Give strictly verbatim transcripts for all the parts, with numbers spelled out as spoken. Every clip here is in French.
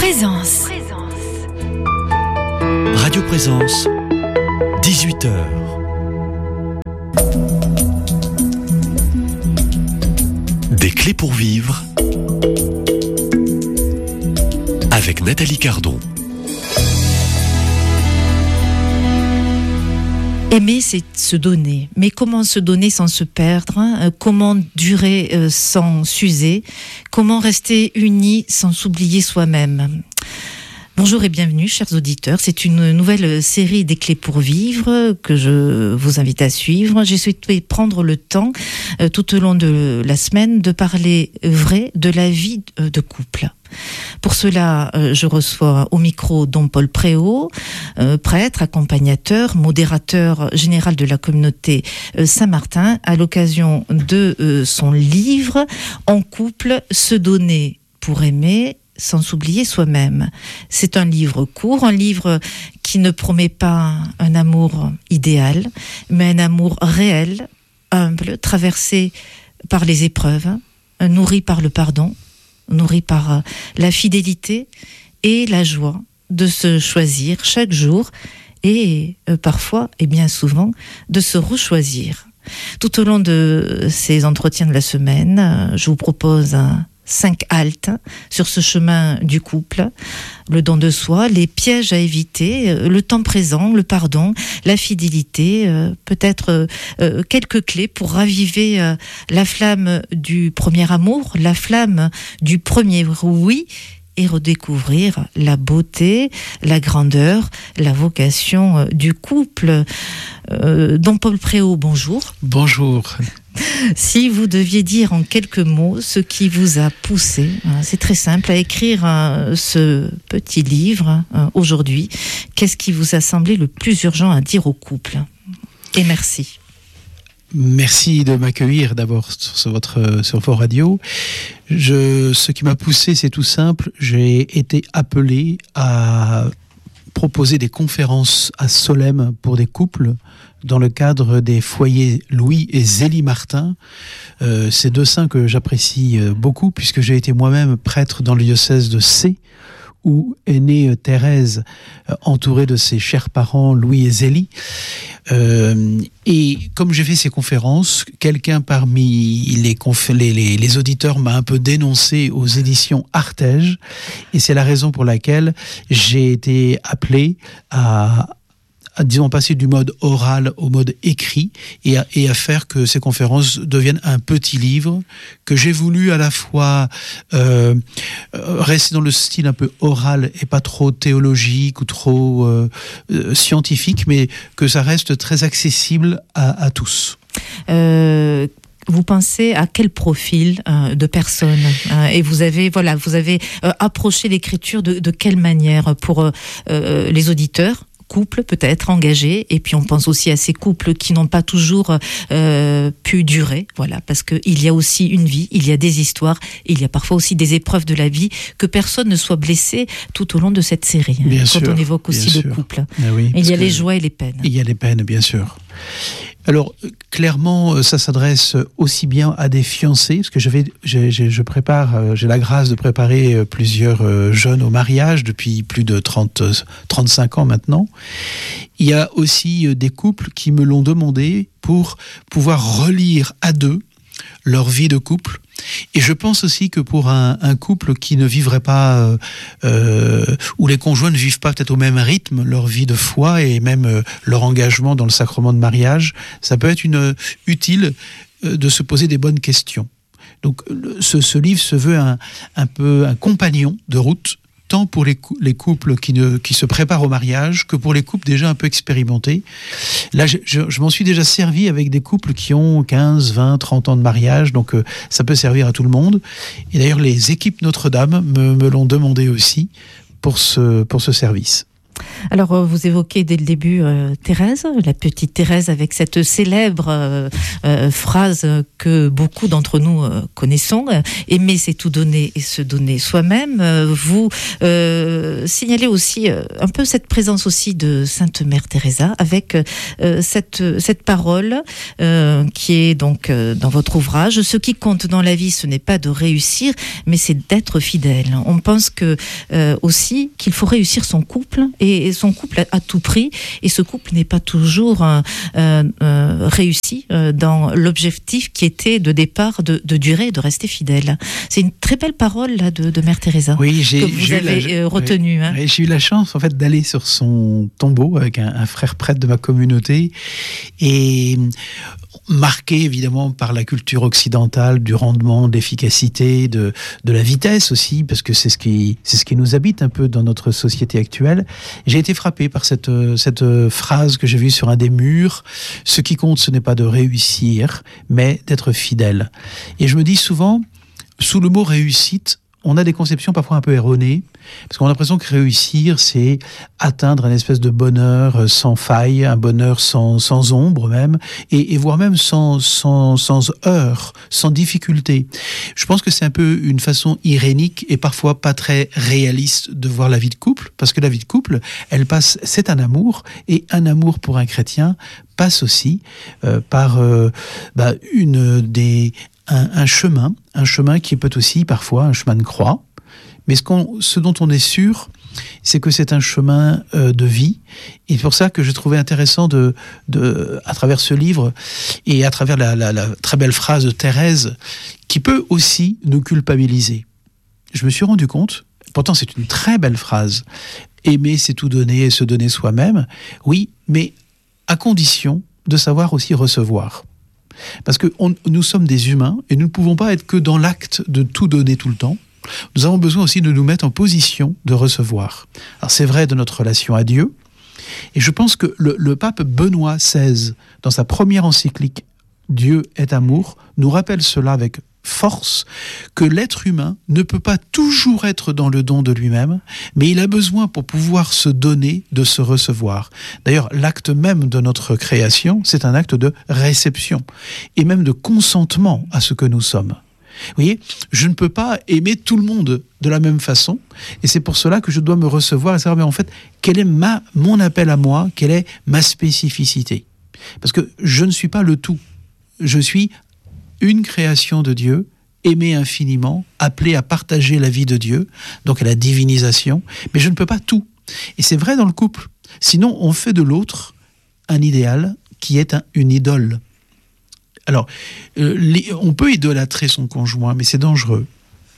Présence. Radio Présence, dix-huit heures. Des clés pour vivre avec Nathalie Cardon. Aimer, c'est se donner. Mais comment se donner sans se perdre, hein? Comment durer euh, sans s'user? Comment rester unis sans s'oublier soi-même? Bonjour et bienvenue, chers auditeurs. C'est une nouvelle série des clés pour vivre que je vous invite à suivre. J'ai souhaité prendre le temps, euh, tout au long de la semaine, de parler vrai de la vie de couple. Pour cela, euh, je reçois au micro Don Paul Préau, euh, prêtre, accompagnateur, modérateur général de la communauté euh, Saint-Martin, à l'occasion de euh, son livre « En couple, se donner pour aimer ». Sans s'oublier soi-même. C'est un livre court, un livre qui ne promet pas un amour idéal, mais un amour réel, humble, traversé par les épreuves, nourri par le pardon, nourri par la fidélité et la joie de se choisir chaque jour et euh, parfois, et bien souvent, de se rechoisir. Tout au long de ces entretiens de la semaine, je vous propose un cinq haltes sur ce chemin du couple, le don de soi, les pièges à éviter, le temps présent, le pardon, la fidélité, euh, peut-être euh, quelques clés pour raviver euh, la flamme du premier amour, la flamme du premier oui, et redécouvrir la beauté, la grandeur, la vocation euh, du couple. Euh, Don Paul Préau, bonjour. Bonjour. Si vous deviez dire en quelques mots ce qui vous a poussé, c'est très simple, à écrire ce petit livre aujourd'hui, qu'est-ce qui vous a semblé le plus urgent à dire au couple? Et merci. Merci de m'accueillir d'abord sur votre sur vos radios. Je, ce qui m'a poussé, c'est tout simple. J'ai été appelé à proposer des conférences à Solesmes pour des couples dans le cadre des foyers Louis et Zélie Martin. Euh, ces deux saints que j'apprécie beaucoup puisque j'ai été moi-même prêtre dans le diocèse de C, où est née Thérèse, euh, entourée de ses chers parents Louis et Zélie. Euh, et comme j'ai fait ces conférences, quelqu'un parmi les, conf- les, les, les auditeurs m'a un peu dénoncé aux éditions Artege, et c'est la raison pour laquelle j'ai été appelé à à, disons, passer du mode oral au mode écrit et à, et à faire que ces conférences deviennent un petit livre que j'ai voulu à la fois euh, rester dans le style un peu oral et pas trop théologique ou trop euh, euh, scientifique, mais que ça reste très accessible à, à tous. Euh... Vous pensez à quel profil euh, de personnes euh, et vous avez voilà vous avez euh, approché l'écriture de, de quelle manière pour euh, euh, les auditeurs, couples peut-être engagés, et puis on pense aussi à ces couples qui n'ont pas toujours euh, pu durer, voilà, parce que il y a aussi une vie, il y a des histoires, il y a parfois aussi des épreuves de la vie, que personne ne soit blessé tout au long de cette série. Hein, bien quand sûr, on évoque aussi le sûr. couple, ah oui, il y a les joies et les peines. Il y a les peines, bien sûr. Alors, clairement, ça s'adresse aussi bien à des fiancés, parce que je, vais, je, je, je prépare, j'ai la grâce de préparer plusieurs jeunes au mariage depuis plus de trente, trente-cinq ans maintenant. Il y a aussi des couples qui me l'ont demandé pour pouvoir relire à deux leur vie de couple. Et je pense aussi que pour un, un couple qui ne vivrait pas, euh, euh, où les conjoints ne vivent pas peut-être au même rythme leur vie de foi et même euh, leur engagement dans le sacrement de mariage, ça peut être une, utile euh, de se poser des bonnes questions. Donc le, ce, ce livre se veut un, un peu un compagnon de route, tant pour les, cou- les couples qui, ne, qui se préparent au mariage que pour les couples déjà un peu expérimentés. Là, je, je, je m'en suis déjà servi avec des couples qui ont quinze, vingt, trente ans de mariage, donc euh, ça peut servir à tout le monde. Et d'ailleurs, les équipes Notre-Dame me, me l'ont demandé aussi pour ce, pour ce service. Alors, vous évoquez dès le début euh, Thérèse, la petite Thérèse, avec cette célèbre euh, euh, phrase que beaucoup d'entre nous euh, connaissons, euh, « Aimer, c'est tout donner et se donner soi-même ». Euh, vous euh, signalez aussi euh, un peu cette présence aussi de Sainte Mère Teresa, avec euh, cette, cette parole euh, qui est donc euh, dans votre ouvrage. « Ce qui compte dans la vie, ce n'est pas de réussir, mais c'est d'être fidèle ». On pense que, euh, aussi qu'il faut réussir son couple, et son couple à tout prix, et ce couple n'est pas toujours euh, euh, réussi euh, dans l'objectif qui était de départ de, de durer et de rester fidèle. C'est une très belle parole là, de, de Mère Teresa, oui, j'ai, que vous j'ai avez la, euh, retenue. Oui, hein. J'ai eu la chance en fait d'aller sur son tombeau avec un, un frère prêtre de ma communauté, et marqué évidemment par la culture occidentale du rendement, de l'efficacité, de, de la vitesse aussi, parce que c'est ce qui, c'est ce qui nous habite un peu dans notre société actuelle. J'ai été frappé par cette, cette phrase que j'ai vue sur un des murs. Ce qui compte, ce n'est pas de réussir, mais d'être fidèle. Et je me dis souvent, sous le mot réussite, on a des conceptions parfois un peu erronées, parce qu'on a l'impression que réussir, c'est atteindre une espèce de bonheur sans faille, un bonheur sans, sans ombre même, et, et voire même sans, sans, sans heurts, sans difficulté. Je pense que c'est un peu une façon irénique et parfois pas très réaliste de voir la vie de couple, parce que la vie de couple, elle passe, c'est un amour, et un amour pour un chrétien passe aussi euh, par euh, bah, une des... Un, un chemin, un chemin qui peut aussi parfois un chemin de croix, mais ce, qu'on, ce dont on est sûr, c'est que c'est un chemin euh, de vie, et c'est pour ça que je trouvais intéressant de, de, à travers ce livre, et à travers la, la, la très belle phrase de Thérèse, qui peut aussi nous culpabiliser. Je me suis rendu compte, pourtant c'est une très belle phrase, aimer c'est tout donner et se donner soi-même, oui, mais à condition de savoir aussi recevoir. Parce que on, nous sommes des humains et nous ne pouvons pas être que dans l'acte de tout donner tout le temps. Nous avons besoin aussi de nous mettre en position de recevoir. Alors c'est vrai de notre relation à Dieu, et je pense que le, le pape Benoît seize, dans sa première encyclique « Dieu est amour », nous rappelle cela avec force, que l'être humain ne peut pas toujours être dans le don de lui-même, mais il a besoin pour pouvoir se donner, de se recevoir. D'ailleurs, l'acte même de notre création, c'est un acte de réception, et même de consentement à ce que nous sommes. Vous voyez, je ne peux pas aimer tout le monde de la même façon, et c'est pour cela que je dois me recevoir et savoir, mais en fait, quel est ma, mon appel à moi, quelle est ma spécificité. Parce que je ne suis pas le tout, je suis une création de Dieu, aimée infiniment, appelée à partager la vie de Dieu, donc à la divinisation, mais je ne peux pas tout. Et c'est vrai dans le couple. Sinon, on fait de l'autre un idéal qui est un, une idole. Alors, euh, les, on peut idolâtrer son conjoint, mais c'est dangereux.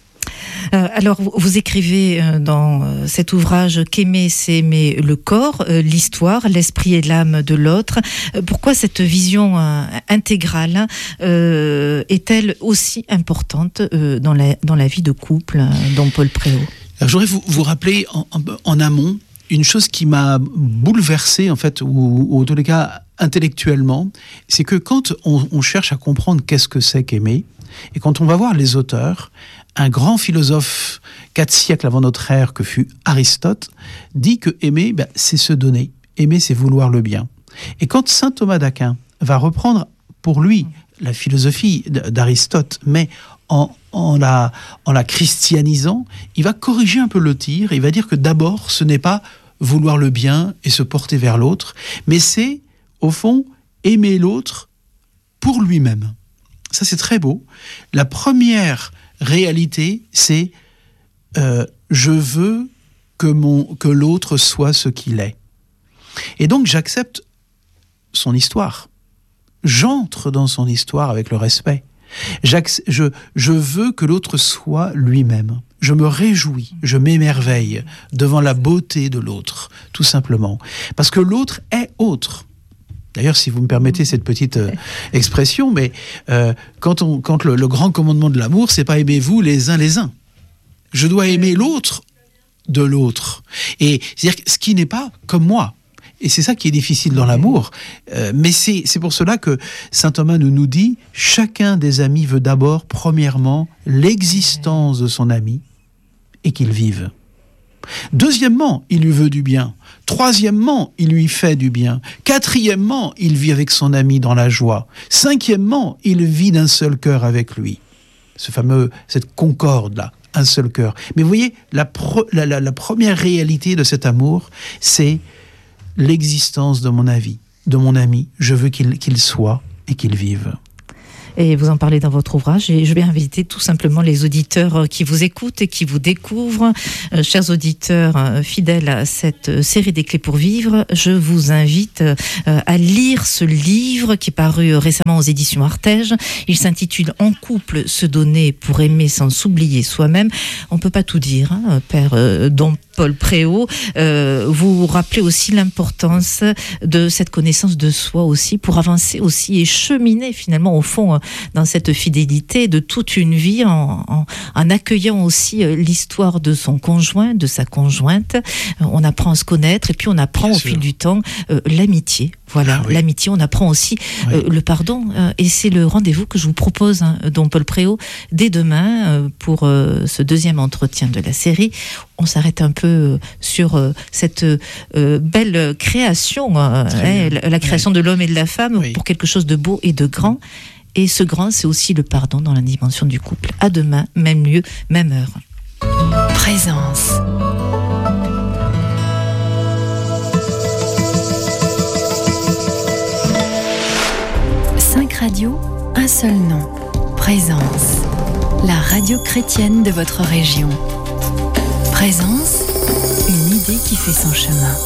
Euh, alors, vous, vous écrivez euh, dans euh, cet ouvrage qu'aimer, c'est aimer le corps, euh, l'histoire, l'esprit et l'âme de l'autre. Euh, pourquoi cette vision euh, intégrale euh, est-elle aussi importante euh, dans, la, dans la vie de couple, euh, dont Paul Préau ? Alors, je voudrais vous, vous rappeler en, en, en amont une chose qui m'a bouleversé, en fait, ou, ou en tous les cas intellectuellement, c'est que quand on, on cherche à comprendre qu'est-ce que c'est qu'aimer, et quand on va voir les auteurs, un grand philosophe, quatre siècles avant notre ère, que fut Aristote, dit que aimer, ben, c'est se donner. Aimer, c'est vouloir le bien. Et quand saint Thomas d'Aquin va reprendre pour lui la philosophie d'Aristote, mais en, en, la, en la christianisant, il va corriger un peu le tir, il va dire que d'abord, ce n'est pas vouloir le bien et se porter vers l'autre, mais c'est, au fond, aimer l'autre pour lui-même. Ça, c'est très beau. La première réalité, c'est euh, je veux que, mon, que l'autre soit ce qu'il est. Et donc, j'accepte son histoire. J'entre dans son histoire avec le respect. J'ac- je, je veux que l'autre soit lui-même. Je me réjouis, je m'émerveille devant la beauté de l'autre, tout simplement. Parce que l'autre est autre. D'ailleurs, si vous me permettez cette petite euh, expression, mais euh, quand, on, quand le, le grand commandement de l'amour, c'est pas aimez-vous les uns les uns. Je dois aimer l'autre de l'autre. Et c'est-à-dire ce qui n'est pas comme moi. Et c'est ça qui est difficile dans l'amour. Euh, mais c'est, c'est pour cela que saint Thomas nous, nous dit « Chacun des amis veut d'abord, premièrement, l'existence de son ami et qu'il vive. » Deuxièmement, il lui veut du bien. Troisièmement, il lui fait du bien. Quatrièmement, il vit avec son ami dans la joie. Cinquièmement, il vit d'un seul cœur avec lui. Ce fameux, cette concorde-là, un seul cœur. Mais vous voyez, la, pro, la, la, la première réalité de cet amour, c'est l'existence de mon ami, de mon ami. Je veux qu'il, qu'il soit et qu'il vive. Et vous en parlez dans votre ouvrage, et je vais inviter tout simplement les auditeurs qui vous écoutent et qui vous découvrent. Euh, chers auditeurs euh, fidèles à cette série des Clés pour vivre, je vous invite euh, à lire ce livre qui est paru récemment aux éditions Artege. Il s'intitule « En couple, se donner pour aimer sans s'oublier soi-même ». On ne peut pas tout dire, hein, Père euh, Don Paul Préau. Euh, vous rappelez aussi l'importance de cette connaissance de soi aussi, pour avancer aussi et cheminer finalement au fond dans cette fidélité de toute une vie, en, en, en accueillant aussi l'histoire de son conjoint, de sa conjointe. On apprend à se connaître et puis on apprend Bien au sûr. fil du temps euh, l'amitié. Voilà, ah, oui. l'amitié, on apprend aussi oui. euh, le pardon. Euh, et c'est le rendez-vous que je vous propose, hein, Don Paul Préau, dès demain euh, pour euh, ce deuxième entretien de la série. On s'arrête un peu euh, sur euh, cette euh, belle création, euh, hein, la, la création oui. de l'homme et de la femme oui. pour quelque chose de beau et de grand. Et ce grand, c'est aussi le pardon dans la dimension du couple. À demain, même lieu, même heure. Présence. Cinq radios, un seul nom. Présence. La radio chrétienne de votre région. Présence, une idée qui fait son chemin.